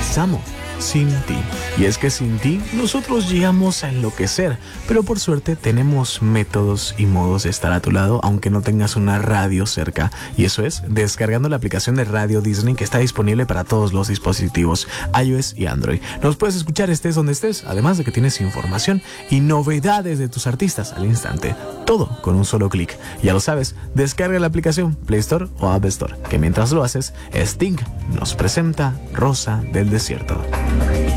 Samo, sin ti. Y es que sin ti nosotros llegamos a enloquecer, pero por suerte tenemos métodos y modos de estar a tu lado aunque no tengas una radio cerca, y eso es descargando la aplicación de Radio Disney, que está disponible para todos los dispositivos iOS y Android. Nos puedes escuchar estés donde estés, además de que tienes información y novedades de tus artistas al instante, todo con un solo clic. Ya lo sabes, descarga la aplicación Play Store o App Store, que mientras lo haces, Sting nos presenta Rosa del Desierto.